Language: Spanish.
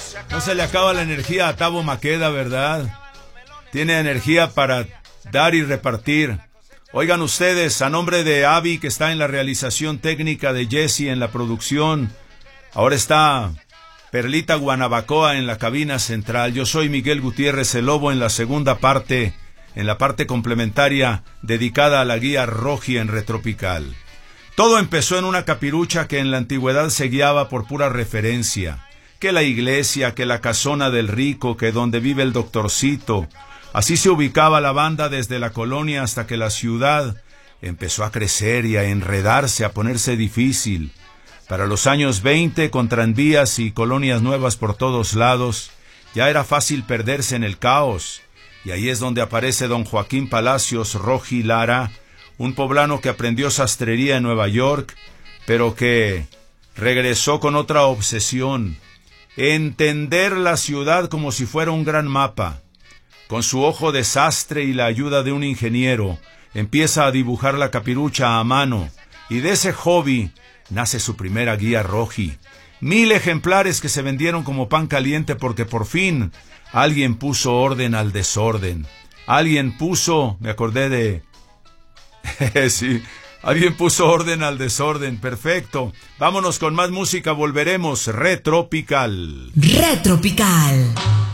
No se le acaba la energía a Tavo Maqueda, ¿verdad? Tiene energía para dar y repartir. Oigan ustedes, a nombre de Avi, que está en la realización técnica, de Jesse en la producción, ahora está Perlita Guanabacoa en la cabina central. Yo soy Miguel Gutiérrez, el Lobo, en la segunda parte, en la parte complementaria dedicada a la guía Roji en Retropical. Todo empezó en una capirucha que en la antigüedad se guiaba por pura referencia. Que la iglesia, que la casona del rico, que donde vive el doctorcito. Así se ubicaba la banda desde la colonia hasta que la ciudad empezó a crecer y a enredarse, a ponerse difícil. Para los años 20, con tranvías y colonias nuevas por todos lados, ya era fácil perderse en el caos. Y ahí es donde aparece don Joaquín Palacios Roji Lara, un poblano que aprendió sastrería en Nueva York, pero que regresó con otra obsesión: entender la ciudad como si fuera un gran mapa. Con su ojo de sastre y la ayuda de un ingeniero, empieza a dibujar la capirucha a mano, y de ese hobby nace su primera guía Roji. 1000 ejemplares que se vendieron como pan caliente porque por fin alguien puso orden al desorden. Alguien puso, me acordé de... sí, alguien puso orden al desorden. Perfecto. Vámonos con más música, volveremos. Retropical. Retropical.